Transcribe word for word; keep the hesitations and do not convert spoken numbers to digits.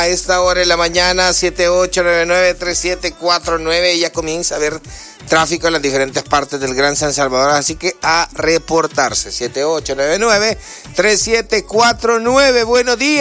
A esta hora de la mañana, siete ocho nueve nueve, tres siete cuatro nueve, ya comienza a haber tráfico en las diferentes partes del Gran San Salvador, así que a reportarse. siete ocho nueve nueve, tres siete cuatro nueve, buenos días.